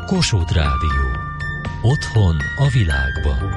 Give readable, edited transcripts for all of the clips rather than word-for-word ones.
Kossuth Rádió. Otthon a világban.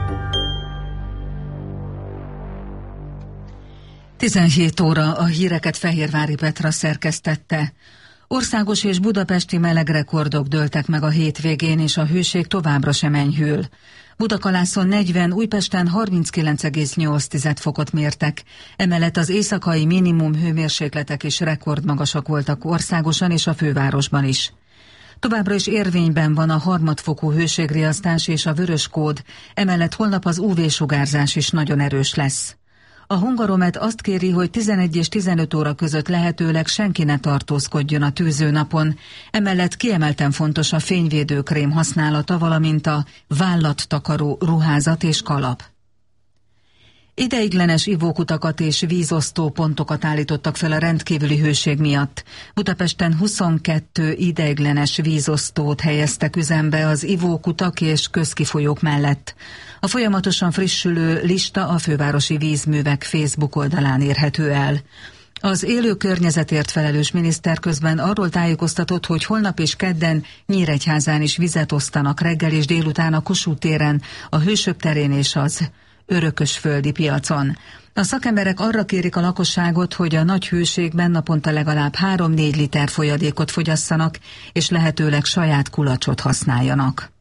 17 óra, a híreket Fehérvári Petra szerkesztette. Országos és budapesti melegrekordok dőltek meg a hétvégén, és a hőség továbbra sem enyhül. Budakalászon 40, Újpesten 39,8 fokot mértek. Emellett az éjszakai minimum hőmérsékletek is rekordmagasak voltak országosan és a fővárosban is. Továbbra is érvényben van a harmadfokú hőségriasztás és a vörös kód, emellett holnap az UV-sugárzás is nagyon erős lesz. A Hungaromet azt kéri, hogy 11 és 15 óra között lehetőleg senki ne tartózkodjon a tűzőnapon. Emellett kiemelten fontos a fényvédőkrém használata, valamint a vállattakaró ruházat és kalap. Ideiglenes ivókutakat és vízosztó pontokat állítottak fel a rendkívüli hőség miatt. Budapesten 22 ideiglenes vízosztót helyeztek üzembe az ivókutak és közkifolyók mellett. A folyamatosan frissülő lista a fővárosi vízművek Facebook oldalán érhető el. Az élő környezetért felelős miniszter közben arról tájékoztatott, hogy holnap és kedden Nyíregyházán is vizet osztanak reggel és délután a Kossuth téren, a Hősök terén és az Örökösföldi piacon. A szakemberek arra kérik a lakosságot, hogy a nagy hőségben naponta legalább 3-4 liter folyadékot fogyasszanak, és lehetőleg saját kulacsot használjanak.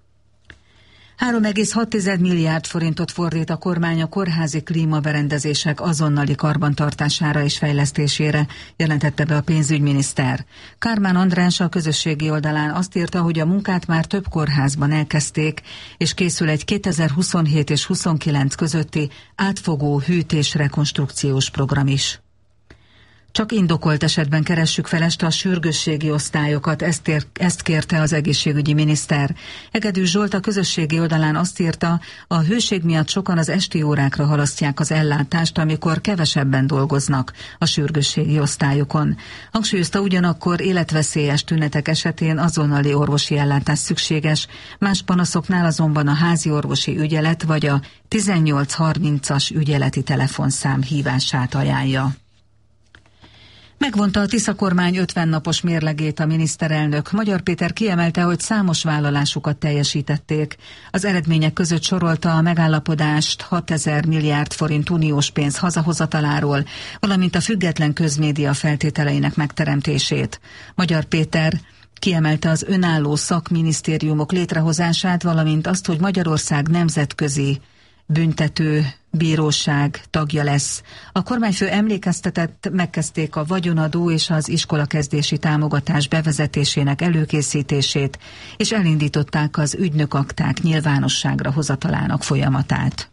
3,6 milliárd forintot fordít a kormány a kórházi klímaberendezések azonnali karbantartására és fejlesztésére, jelentette be a pénzügyminiszter. Kármán András a közösségi oldalán azt írta, hogy a munkát már több kórházban elkezdték, és készül egy 2027 és 29 közötti átfogó hűtés-rekonstrukciós program is. Csak indokolt esetben keressük fel este a sürgősségi osztályokat, ezt kérte az egészségügyi miniszter. Hegedűs Zsolt a közösségi oldalán azt írta, a hőség miatt sokan az esti órákra halasztják az ellátást, amikor kevesebben dolgoznak a sürgősségi osztályokon. Hangsúlyozta, ugyanakkor életveszélyes tünetek esetén azonnali orvosi ellátás szükséges, más panaszoknál azonban a házi orvosi ügyelet vagy a 1830-as ügyeleti telefonszám hívását ajánlja. Megvonta a Tisza kormány 50 napos mérlegét a miniszterelnök. Magyar Péter kiemelte, hogy számos vállalásukat teljesítették. Az eredmények között sorolta a megállapodást 6000 milliárd forint uniós pénz hazahozataláról, valamint a független közmédia feltételeinek megteremtését. Magyar Péter kiemelte az önálló szakminisztériumok létrehozását, valamint azt, hogy Magyarország nemzetközi büntető bíróság tagja lesz. A kormányfő emlékeztetett, megkezdték a vagyonadó és az iskolakezdési támogatás bevezetésének előkészítését, és elindították az ügynökakták nyilvánosságra hozatalának folyamatát.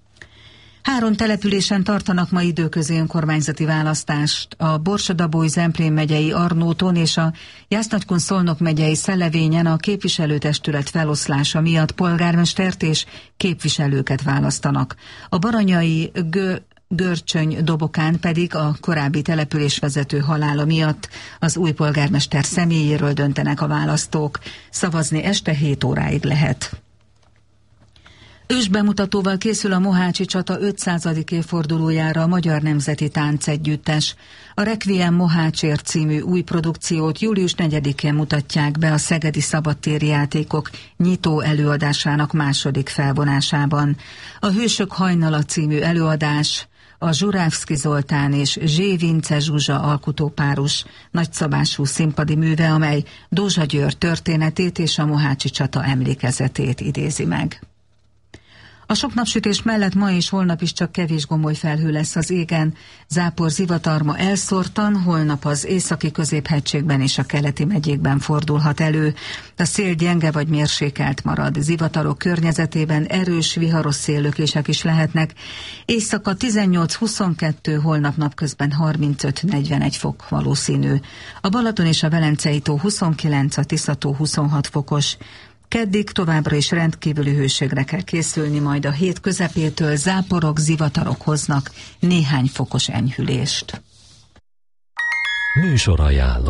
3 településen tartanak ma időközi önkormányzati választást. A Borsa-Dabói-Zemplén megyei Arnóton és a Jász-Nagykun-Szolnok megyei Szelevényen a képviselőtestület feloszlása miatt polgármestert és képviselőket választanak. A baranyai Görcsöny-Dobokán pedig a korábbi településvezető halála miatt az új polgármester személyéről döntenek a választók. Szavazni este 7 óráig lehet. Ősbemutatóval készül a Mohácsi csata 500. évfordulójára a Magyar Nemzeti Táncegyüttes. A Requiem Mohácsért című új produkciót július 4-én mutatják be a Szegedi Szabadtéri Játékok nyitó előadásának második felvonásában. A Hősök hajnala című előadás a Zsurávszky Zoltán és Zsé Vince Zsuzsa alkotópárus nagyszabású színpadi műve, amely Dózsa György történetét és a Mohácsi csata emlékezetét idézi meg. A sok napsütés mellett ma és holnap is csak kevés gomoly felhő lesz az égen. Zápor, zivatar ma elszórtan, holnap az északi középhegységben és a keleti megyékben fordulhat elő. A szél gyenge vagy mérsékelt marad. Zivatarok környezetében erős, viharos széllökések is lehetnek. Éjszaka 18-22, holnap napközben 35-41 fok valószínű. A Balaton és a Velencei tó 29, a Tisza-tó 26 fokos. Keddig továbbra is rendkívüli hőségre kell készülni, majd a hét közepétől záporok, zivatarok hoznak néhány fokos enyhülést. Műsorajánlat.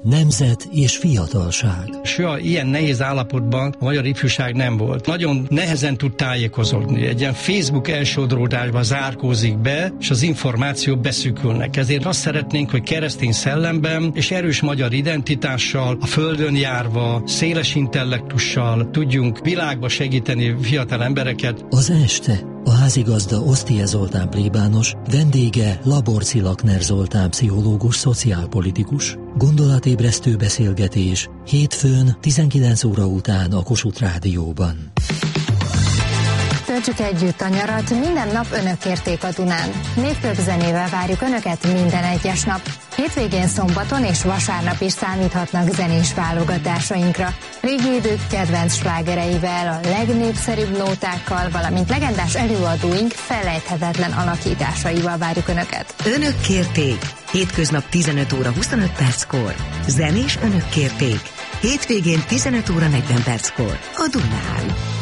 nemzet és fiatalság. Soha ilyen nehéz állapotban a magyar ifjúság nem volt. Nagyon nehezen tud tájékozódni. Egy ilyen Facebook elsodródásba zárkózik be, és az információk beszűkülnek. Ezért azt szeretnénk, hogy keresztény szellemben és erős magyar identitással, a földön járva, széles intellektussal tudjunk világba segíteni fiatal embereket. Az este a házigazda Osztie Zoltán plébános, vendége Laborci Lakner Zoltán pszichológus, szociálpolitikus. Gondolatébresztő beszélgetés hétfőn 19 óra után a Kossuth Rádióban. Töltsük együtt a nyarat, minden nap önök kérték a Dunán. Népköp zenével várjuk önöket minden egyes nap. Hétvégén, szombaton és vasárnap is számíthatnak zenés válogatásainkra. Régi idők kedvenc slágereivel, a legnépszerűbb nótákkal, valamint legendás előadóink felejthetetlen alakításaival várjuk önöket. Önök kérték. Hétköznap 15 óra 25 perckor. Zenés önök kérték. Hétvégén 15 óra 40 perckor. A Dunán.